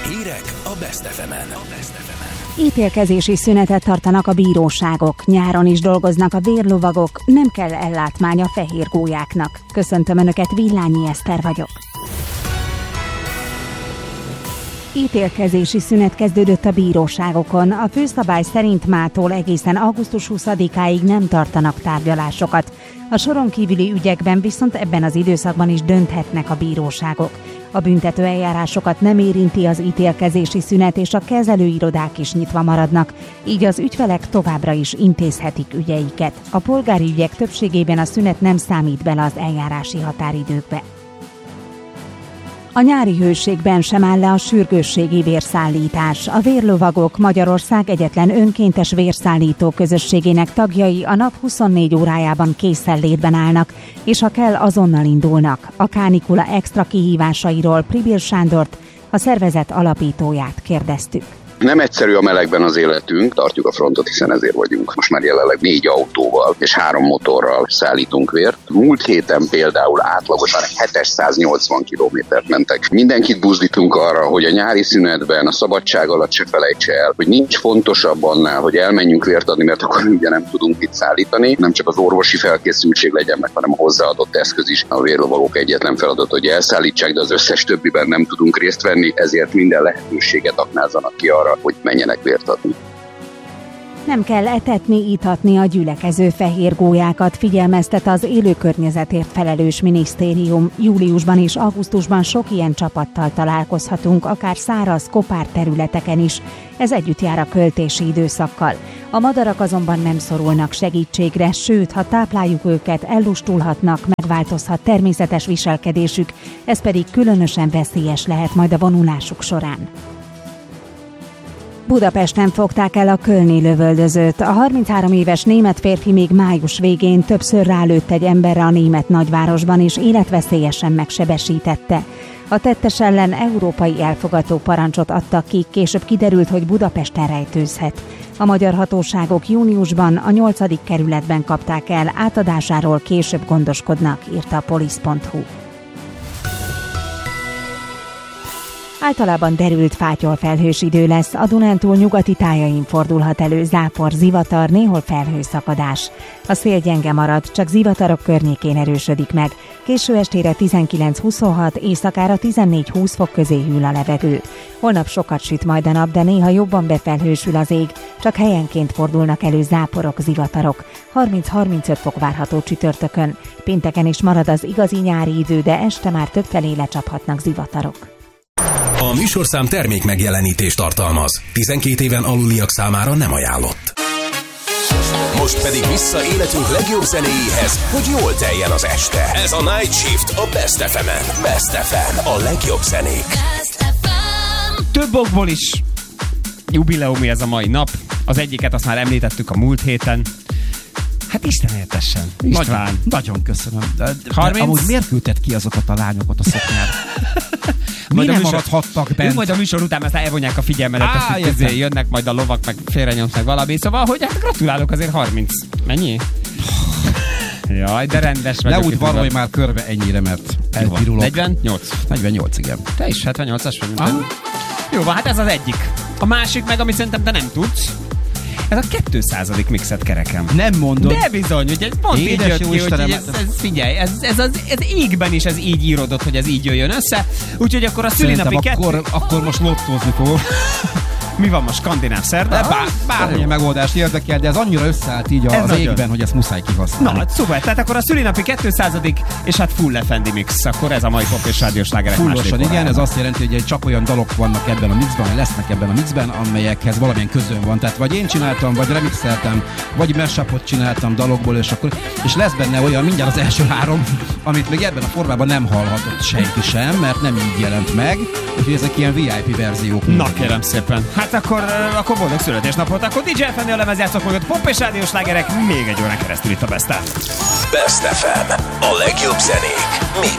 Hírek a Best FM-en. Ítélkezési szünetet tartanak a bíróságok, nyáron is dolgoznak a vérlovagok, nem kell ellátmány a fehér gólyáknak. Köszöntöm Önöket, Villányi Eszter vagyok. Ítélkezési szünet kezdődött a bíróságokon. A főszabály szerint mától egészen augusztus 20-áig nem tartanak tárgyalásokat. A soron kívüli ügyekben viszont ebben az időszakban is dönthetnek a bíróságok. A büntető eljárásokat nem érinti az ítélkezési szünet, és a kezelőirodák is nyitva maradnak, így az ügyfelek továbbra is intézhetik ügyeiket. A polgári ügyek többségében a szünet nem számít bele az eljárási határidőkbe. A nyári hőségben sem áll le a sürgősségi vérszállítás. A vérlovagok Magyarország egyetlen önkéntes vérszállító közösségének tagjai a nap 24 órájában készenlétben állnak, és ha kell, azonnal indulnak. A kánikula extra kihívásairól Pribil Sándort, a szervezet alapítóját kérdeztük. Nem egyszerű a melegben az életünk, tartjuk a frontot, hiszen ezért vagyunk. Most már jelenleg 4 autóval és 3 motorral szállítunk vért. Múlt héten például átlagosan 780 kilométert mentek. Mindenkit buzdítunk arra, hogy a nyári szünetben, a szabadság alatt se felejtse el, hogy nincs fontosabb annál, hogy elmenjünk vért adni, mert akkor ugye nem tudunk itt szállítani. Nem csak az orvosi felkészültség legyen meg, hanem a hozzáadott eszköz is. A vérlovagok egyetlen feladat, hogy elszállítsák, de az összes többiben nem tudunk részt venni, ezért minden lehetőséget aknázzanak ki arra, hogy menjenek vért adni. Nem kell etetni, itatni a gyülekező fehér gólyákat, figyelmeztet az élőkörnyezetért felelős minisztérium. Júliusban és augusztusban sok ilyen csapattal találkozhatunk, akár száraz, kopár területeken is. Ez együtt jár a költési időszakkal. A madarak azonban nem szorulnak segítségre, sőt, ha tápláljuk őket, ellustulhatnak, megváltozhat természetes viselkedésük, ez pedig különösen veszélyes lehet majd a vonulásuk során. Budapesten fogták el a kölni lövöldözőt. A 33 éves német férfi még május végén többször rálőtt egy emberre a német nagyvárosban, és életveszélyesen megsebesítette. A tettes ellen európai elfogató parancsot adtak ki, később kiderült, hogy Budapesten rejtőzhet. A magyar hatóságok júniusban a 8. kerületben kapták el, átadásáról később gondoskodnak, írta a polisz.hu. Általában derült fátyolfelhős idő lesz, a Dunántúl nyugati tájain fordulhat elő zápor, zivatar, néhol felhőszakadás. A szél gyenge marad, csak zivatarok környékén erősödik meg. Késő estére 19-26, éjszakára 14-20 fok közé hűl a levegő. Holnap sokat süt majd a nap, de néha jobban befelhősül az ég, csak helyenként fordulnak elő záporok, zivatarok. 30-35 fok várható csütörtökön. Pénteken is marad az igazi nyári idő, de este már többfelé lecsaphatnak zivatarok. A műsorszám termék megjelenítést tartalmaz. 12 éven aluliak számára nem ajánlott. Most pedig vissza életünk legjobb zenéjéhez, hogy jól teljen az este. Ez a Night Shift a Best FM-en. Best FM, a legjobb zenék. Több okból is jubileumi ez a mai nap. Az egyiket azt már említettük a múlt héten. Hát Isten értessen. István. Nagyon köszönöm. De amúgy miért küldted ki azokat a lányokat a szoknyára? Mi nem maradhattak bent? Majd a műsor után ezt elvonják a figyelmedet, jönnek majd a lovak, meg félrenyomsz, meg valami. Szóval, hogy hát gratulálok, azért 30. Mennyi? Jaj, de rendes vagyok. Ne úgy varolj már körbe ennyire, mert elpirulok. 48? 48, igen. Te is 78-as vagy, mint Jó van, hát ez az egyik. A másik meg, amit szerintem te nem tudsz, ez a 200. mixet kerekem. Nem mondod. De bizony, hogy ez pont így jött ki, hogy figyelj, ez égben is ez így írodott, hogy ez így jöjjön össze. Úgyhogy akkor a szülinapi akkor most lottózni fogok. Mi van most, skandináv szerda? Bármilyen megoldást érdekel, de ez annyira összeállt így az égben, hogy ezt muszáj kihasználni. Na, szuper, tehát akkor a szülinapi 200. és hát full Effendi mix, akkor ez a mai pop és rádiós slágerek második fullosan, igen, ez azt jelenti, hogy csak olyan dalok vannak ebben a mixben, vagy lesznek ebben a mixben, amelyekhez valamilyen közön van. Tehát vagy én csináltam, vagy remixeltem, vagy mashupot csináltam dalokból, és lesz benne olyan mindjárt az első 3, amit még ebben a formában nem hallhatott senki sem, mert nem így jelent meg, úgyhogy ezek ilyen VIP verziók. Na kérem szépen. Hát akkor boldog születésnapot, akkor DJ FM-nél a lemezjátszók mögött pop és rádiós slágerek még egy órán keresztül itt a Best FM. Best FM, a legjobb zenék.